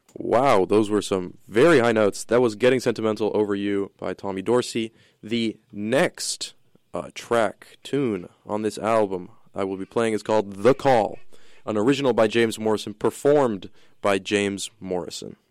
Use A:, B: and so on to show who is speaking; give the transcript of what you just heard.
A: Wow, those were some very high notes. That was Getting Sentimental Over You by Tommy Dorsey. The next tune on this album I will be playing is called The Call, an original by James Morrison, performed by James Morrison.